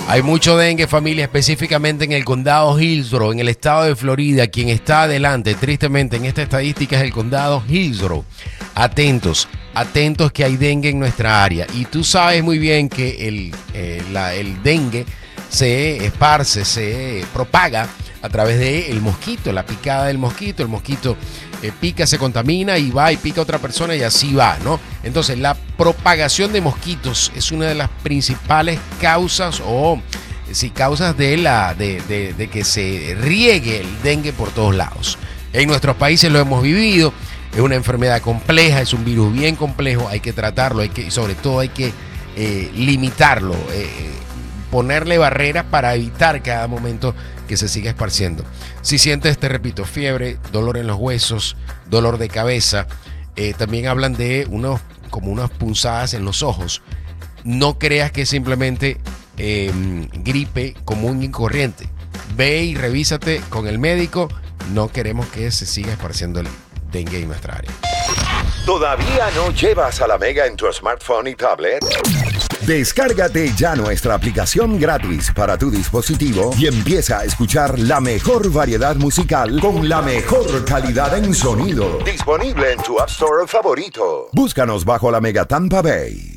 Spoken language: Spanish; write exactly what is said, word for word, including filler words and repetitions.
Hay mucho dengue, familia, específicamente en el condado Hillsborough, en el estado de Florida. Quien está adelante, tristemente, en esta estadística es el condado Hillsborough. Atentos, atentos que hay dengue en nuestra área. Y tú sabes muy bien que el, eh, la, el dengue se esparce, se propaga a través del mosquito, la picada del mosquito. El mosquito eh, pica, se contamina y va y pica a otra persona y así va, ¿no? Entonces, la propagación de mosquitos es una de las principales causas o sí, causas de, la, de, de, de que se riegue el dengue por todos lados. En nuestros países lo hemos vivido. Es una enfermedad compleja, es un virus bien complejo, hay que tratarlo, hay que, y sobre todo hay que eh, limitarlo, eh, ponerle barreras para evitar cada momento que se siga esparciendo. Si sientes, te repito, fiebre, dolor en los huesos, dolor de cabeza, eh, también hablan de unos, como unas punzadas en los ojos. No creas que es simplemente eh, gripe común y corriente. Ve y revísate con el médico. No queremos que se siga esparciendo el dengue en nuestra área. ¿Todavía no llevas a la Mega en tu smartphone y tablet? Descárgate ya nuestra aplicación gratis para tu dispositivo y empieza a escuchar la mejor variedad musical con la mejor calidad en sonido. Disponible en tu App Store favorito. Búscanos bajo la Mega Tampa Bay.